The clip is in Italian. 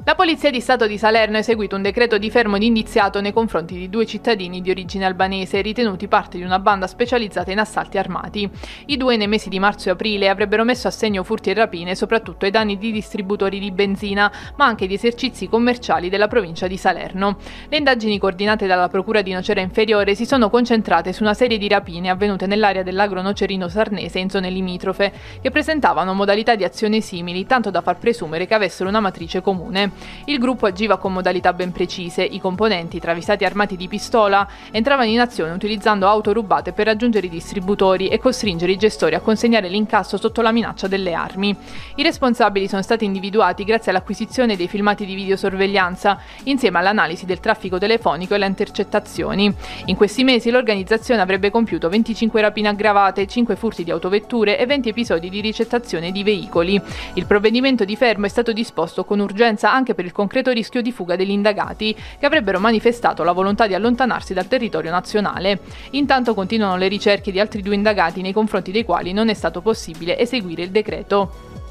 La Polizia di Stato di Salerno ha eseguito un decreto di fermo di indiziato nei confronti di 2 cittadini di origine albanese ritenuti parte di una banda specializzata in assalti armati. I due nei mesi di marzo e aprile avrebbero messo a segno furti e rapine soprattutto ai danni di distributori di benzina, ma anche di esercizi commerciali della provincia di Salerno. Le indagini coordinate dalla Procura di Nocera Inferiore si sono concentrate su una serie di rapine avvenute nell'area dell'agro nocerino sarnese e in zone limitrofe, che presentavano modalità di azione simili, tanto da far presumere che avessero una matrice comune. Il gruppo agiva con modalità ben precise. I componenti, travisati armati di pistola, entravano in azione utilizzando auto rubate per raggiungere i distributori e costringere i gestori a consegnare l'incasso sotto la minaccia delle armi. I responsabili sono stati individuati grazie all'acquisizione dei filmati di videosorveglianza, insieme all'analisi del traffico telefonico e alle intercettazioni. In questi mesi l'organizzazione avrebbe compiuto 25 rapine aggravate, 5 furti di autovetture e 20 episodi di ricettazione di veicoli. Il provvedimento di fermo è stato disposto con urgenza anche per il concreto rischio di fuga degli indagati, che avrebbero manifestato la volontà di allontanarsi dal territorio nazionale. Intanto continuano le ricerche di altri 2 indagati nei confronti dei quali non è stato possibile eseguire il decreto.